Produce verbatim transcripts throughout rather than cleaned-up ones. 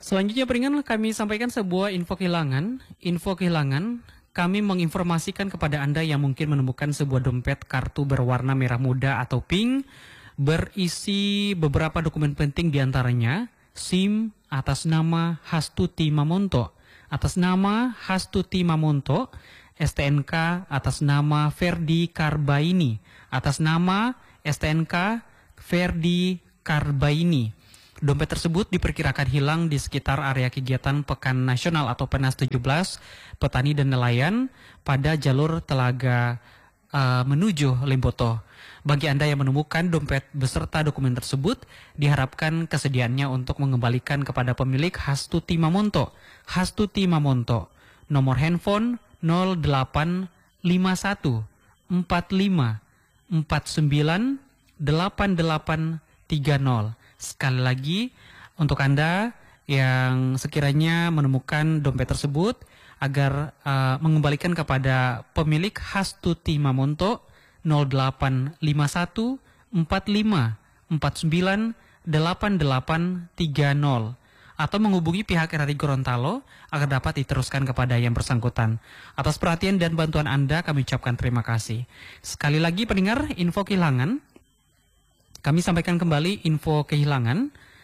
Selanjutnya peringan kami sampaikan sebuah info kehilangan. Info kehilangan, kami menginformasikan kepada Anda yang mungkin menemukan sebuah dompet kartu berwarna merah muda atau pink berisi beberapa dokumen penting diantaranya SIM atas nama Hastuti Mamonto, atas nama Hastuti Mamonto, S T N K atas nama Ferdi Karbaini, atas nama S T N K Ferdi Karbaini. Dompet tersebut diperkirakan hilang di sekitar area kegiatan Pekan Nasional atau PENAS tujuh belas Petani dan Nelayan pada jalur Telaga uh, menuju Limboto. Bagi Anda yang menemukan dompet beserta dokumen tersebut, diharapkan kesediaannya untuk mengembalikan kepada pemilik Hastuti Mamonto. Hastuti Mamonto, nomor handphone nol delapan lima satu empat lima empat sembilan delapan delapan tiga nol. Sekali lagi, untuk Anda yang sekiranya menemukan dompet tersebut, agar uh, mengembalikan kepada pemilik Hastuti Mamonto nol delapan lima satu empat lima empat sembilan delapan delapan tiga nol atau menghubungi pihak R R I Gorontalo agar dapat diteruskan kepada yang bersangkutan. Atas perhatian dan bantuan Anda kami ucapkan terima kasih. Sekali lagi pendengar, info kehilangan. Kami sampaikan kembali info kehilangan.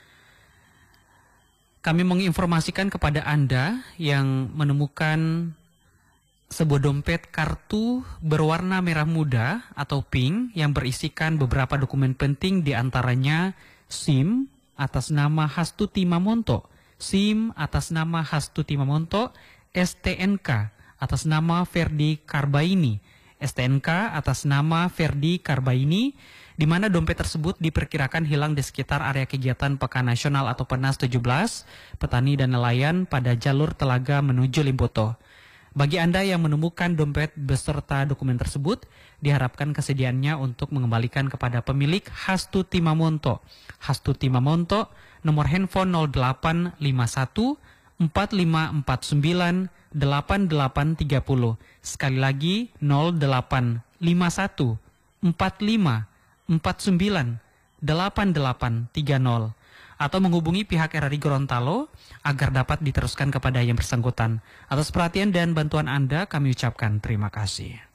Kami menginformasikan kepada Anda yang menemukan sebuah dompet kartu berwarna merah muda atau pink yang berisikan beberapa dokumen penting diantaranya SIM atas nama Hastuti Mamonto, SIM atas nama Hastuti Mamonto, S T N K atas nama Ferdi Karbaini, S T N K atas nama Ferdi Karbaini, di mana dompet tersebut diperkirakan hilang di sekitar area kegiatan Pekan Nasional atau PENAS tujuh belas Petani dan Nelayan pada jalur Telaga menuju Limboto. Bagi Anda yang menemukan dompet beserta dokumen tersebut, diharapkan kesediaannya untuk mengembalikan kepada pemilik Hastuti Mamonto. Hastuti Mamonto, nomor handphone nol delapan lima satu empat lima empat sembilan delapan delapan tiga nol. Sekali lagi nol delapan lima satu empat lima empat sembilan delapan delapan tiga nol atau menghubungi pihak R R I Gorontalo agar dapat diteruskan kepada yang bersangkutan. Atas perhatian dan bantuan Anda kami ucapkan terima kasih.